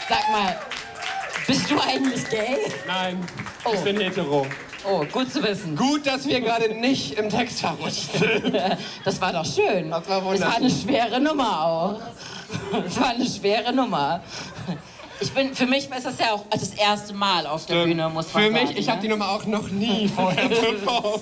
Sag mal, bist du eigentlich gay? Nein, ich bin hetero. Oh, gut zu wissen. Gut, dass wir gerade nicht im Text verrutscht sind. Das war doch schön. Das war wunderschön. Das war eine schwere Nummer auch. Das war eine schwere Nummer. Für mich ist das ja auch das erste Mal auf der Bühne, muss man sagen. Für mich, ich habe die Nummer auch noch nie vorher performt.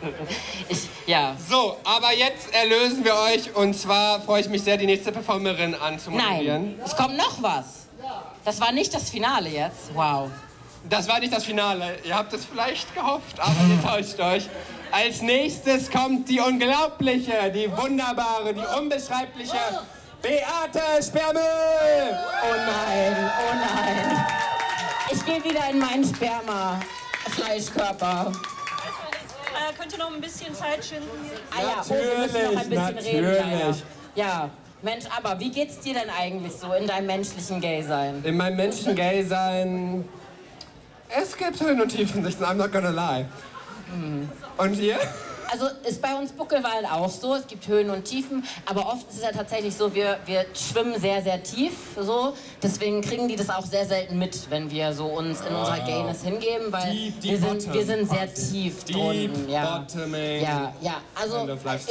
Ja. So, aber jetzt erlösen wir euch und zwar freue ich mich sehr, die nächste Performerin anzumoderieren. Nein, es kommt noch was. Das war nicht das Finale jetzt. Wow. Das war nicht das Finale. Ihr habt es vielleicht gehofft, aber ihr täuscht euch. Als nächstes kommt die unglaubliche, die wunderbare, die unbeschreibliche Beate Sperrmüll! Oh nein, oh nein. Ich gehe wieder in meinen Sperma-Fleischkörper. Könnt ihr noch ein bisschen Zeit schinden? Ah ja, wir müssen noch ein bisschen reden, leider. Ja, Mensch, aber wie geht's dir denn eigentlich so in deinem menschlichen Gay-Sein? In meinem menschlichen Gay-Sein... Es gibt Höhen und Tiefen, I'm not gonna lie. Und ihr? Also ist bei uns Buckelwald auch so, es gibt Höhen und Tiefen, aber oft ist es ja tatsächlich so, wir schwimmen sehr, sehr tief, so. Deswegen kriegen die das auch sehr selten mit, wenn wir so uns in unserer Gayness hingeben, weil wir sind sehr tief drunten. Ja. Ja, also,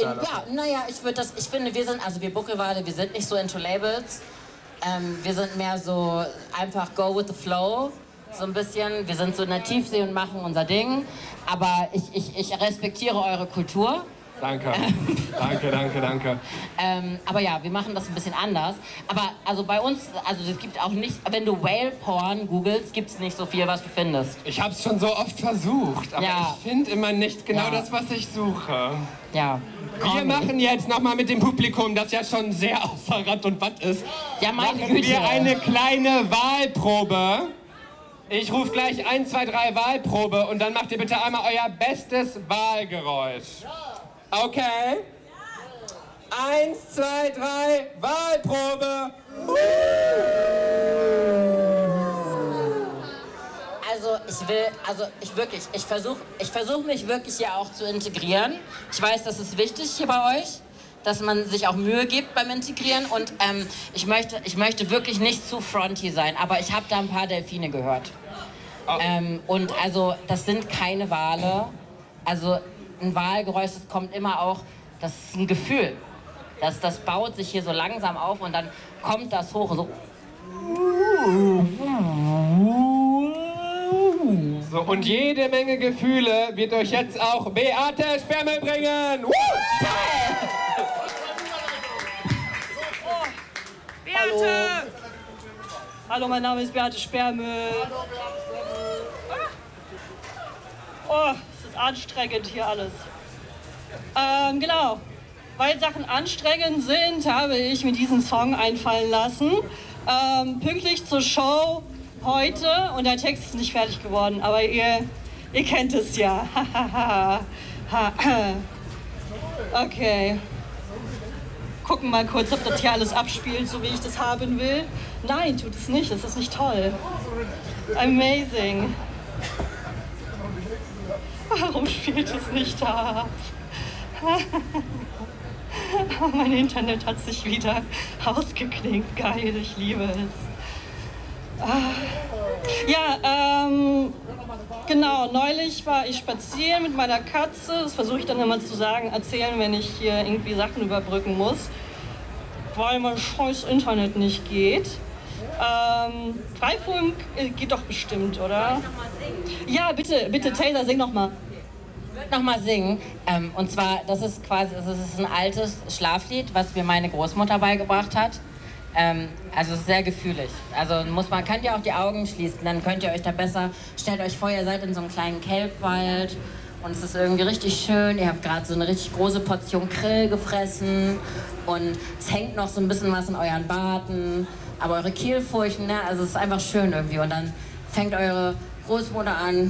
ich finde, wir Buckelwale, wir sind nicht so into Labels, wir sind mehr so einfach go with the flow. So ein bisschen. Wir sind so in der Tiefsee und machen unser Ding. Aber ich respektiere eure Kultur. Danke. Danke. Aber ja, wir machen das ein bisschen anders. Aber also bei uns, also es gibt auch nicht, wenn du Whale-Porn googelst, gibt es nicht so viel, was du findest. Ich habe es schon so oft versucht, aber ich finde immer nicht genau das, was ich suche. Ja. Wir machen jetzt nochmal mit dem Publikum, das ja schon sehr außer Rand und Band ist, ja, meine machen Güte. wir eine kleine Wahlprobe. Ich rufe gleich 1, 2, 3 Wahlprobe und dann macht ihr bitte einmal euer bestes Wahlgeräusch. Okay? 1, 2, 3, Wahlprobe! Ich versuche mich wirklich hier auch zu integrieren. Ich weiß, das ist wichtig hier bei euch, dass man sich auch Mühe gibt beim Integrieren und ich möchte wirklich nicht zu fronty sein, aber ich habe da ein paar Delfine gehört. Oh. Und also das sind keine Wale, also ein Wahlgeräusch, das kommt immer auch, das ist ein Gefühl, das baut sich hier so langsam auf und dann kommt das hoch, so. So, und jede Menge Gefühle wird euch jetzt auch Beate Sperrmüll bringen. Beate! Hallo, mein Name ist Beate Sperrmüll. Oh, es ist anstrengend hier alles. Genau. Weil Sachen anstrengend sind, habe ich mir diesen Song einfallen lassen. Pünktlich zur Show heute und der Text ist nicht fertig geworden, aber ihr kennt es ja. Okay. Gucken mal kurz, ob das hier alles abspielt, so wie ich das haben will. Nein, tut es nicht. Das ist nicht toll. Amazing. Warum spielt es nicht ab? Mein Internet hat sich wieder ausgeklinkt. Geil, ich liebe es. Ja, genau, neulich war ich spazieren mit meiner Katze. Das versuche ich dann immer zu sagen, erzählen, wenn ich hier irgendwie Sachen überbrücken muss. Weil mein scheiß Internet nicht geht. Freifunk geht doch bestimmt, oder? Ja, bitte, Taylor, sing noch mal. Ich würde noch mal singen. Und zwar, das ist ein altes Schlaflied, was mir meine Großmutter beigebracht hat. Also es ist sehr gefühlig. Also man kann ja auch die Augen schließen, dann könnt ihr euch da besser, stellt euch vor, ihr seid in so einem kleinen Kelbwald und es ist irgendwie richtig schön, ihr habt gerade so eine richtig große Portion Grill gefressen und es hängt noch so ein bisschen was in euren Barten, aber eure Kehlfurchen, ne, also es ist einfach schön irgendwie und dann fängt eure Großmutter an.